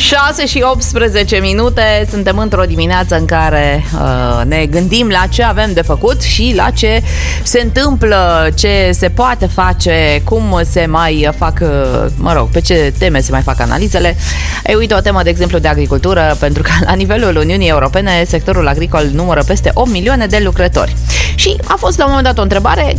6 și 18 minute, suntem într-o dimineață în care ne gândim la ce avem de făcut și la ce se întâmplă, ce se poate face, cum se mai fac, pe ce teme se mai fac analizele. Uite o temă, de exemplu, de agricultură, pentru că la nivelul Uniunii Europene sectorul agricol numără peste 8 milioane de lucrători. Și a fost la un moment dat o întrebare,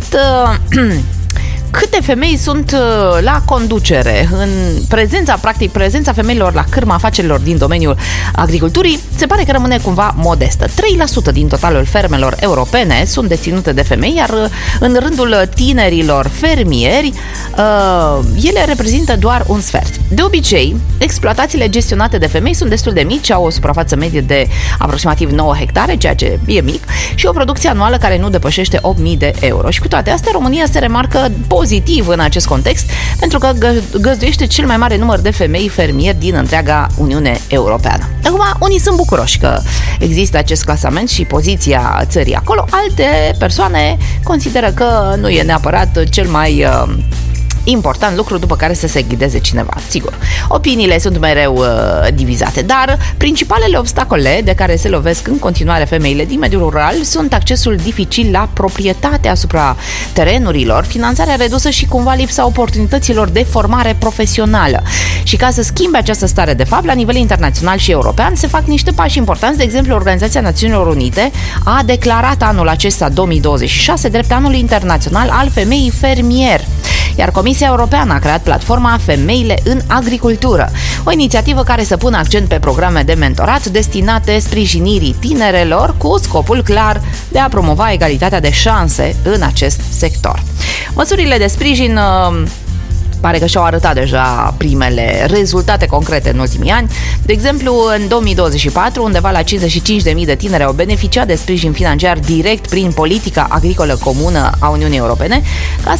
câte femei sunt la conducere? În prezența femeilor la cârma afacerilor din domeniul agriculturii se pare că rămâne cumva modestă. 3% din totalul fermelor europene sunt deținute de femei, iar în rândul tinerilor fermieri ele reprezintă doar un sfert. De obicei, exploatațiile gestionate de femei sunt destul de mici, au o suprafață medie de aproximativ 9 hectare, ceea ce e mic, și o producție anuală care nu depășește 8.000 de euro. Și cu toate astea, România se remarcă pozitiv în acest context, pentru că găzduiește cel mai mare număr de femei fermieri din întreaga Uniune Europeană. Acum, unii sunt bucuroși că există acest clasament și poziția țării acolo, alte persoane consideră că nu e neapărat cel mai important lucru după care să se ghideze cineva. Sigur, opiniile sunt mereu divizate, dar principalele obstacole de care se lovesc în continuare femeile din mediul rural sunt accesul dificil la proprietate asupra terenurilor, finanțarea redusă și cumva lipsa oportunităților de formare profesională. Și ca să schimbe această stare de fapt, la nivel internațional și european se fac niște pași importanți. De exemplu, Organizația Națiunilor Unite a declarat anul acesta 2026 drept anul internațional al femeii fermier, iar Comisia Europeană a creat platforma Femeile în Agricultură, o inițiativă care să pună accent pe programe de mentorat destinate sprijinirii tinerelor cu scopul clar de a promova egalitatea de șanse în acest sector. Măsurile de sprijin pare că și-au arătat deja primele rezultate concrete în ultimii ani. De exemplu, în 2024, undeva la 55.000 de tineri au beneficiat de sprijin financiar direct prin politica agricolă comună a Uniunii Europene ca